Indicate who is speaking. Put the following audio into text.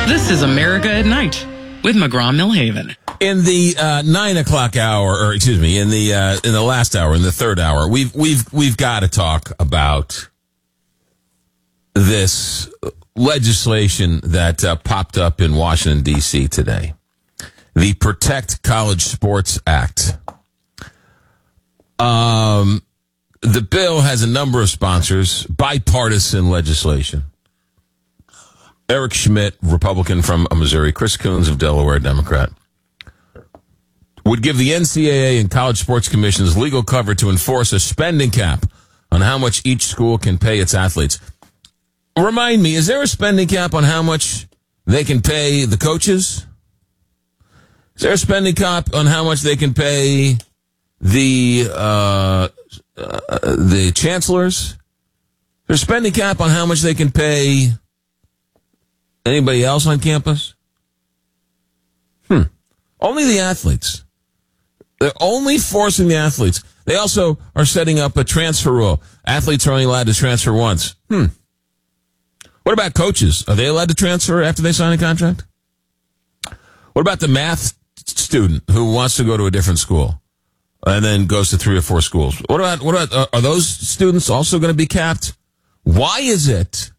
Speaker 1: This is America at Night with McGraw-Millhaven.
Speaker 2: In the 9 o'clock hour, or excuse me, in the last hour, in the third hour, we've got to talk about this legislation that popped up in Washington D.C. today, the Protect College Sports Act. The bill has a number of sponsors, bipartisan legislation. Eric Schmidt, Republican from Missouri, Chris Coons of Delaware, Democrat, would give the NCAA and college sports commissions legal cover to enforce a spending cap on how much each school can pay its athletes. Remind me, is there a spending cap on how much they can pay the coaches? Is there a spending cap on how much they can pay the chancellors? There's a spending cap on how much they can pay anybody else on campus? Only the athletes. They're only forcing the athletes. They also are setting up a transfer rule. Athletes are only allowed to transfer once. What about coaches? Are they allowed to transfer after they sign a contract? What about the math student who wants to go to a different school and then goes to 3 or 4 schools? What about are those students also going to be capped? Why is it